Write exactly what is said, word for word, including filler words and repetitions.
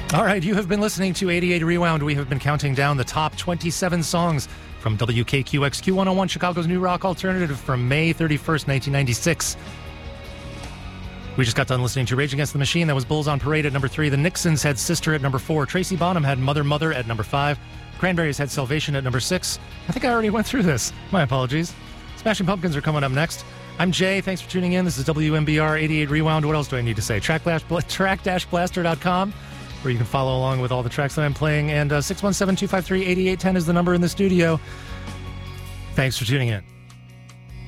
All right, you have been listening to eighty-eight Rewound. We have been counting down the top twenty-seven songs from W K Q X Q one oh one, Chicago's new rock alternative from May thirty-first, nineteen ninety-six. We just got done listening to Rage Against the Machine. That was Bulls on Parade at number three. The Nixons had Sister at number four. Tracy Bonham had Mother Mother at number five. Cranberries had Salvation at number six. I think I already went through this. My apologies. Smashing Pumpkins are coming up next. I'm Jay. Thanks for tuning in. This is W M B R eighty-eight Rewound. What else do I need to say? track dash blaster dot com, where you can follow along with all the tracks that I'm playing. And uh, six one seven, two five three, eight eight one zero is the number in the studio. Thanks for tuning in.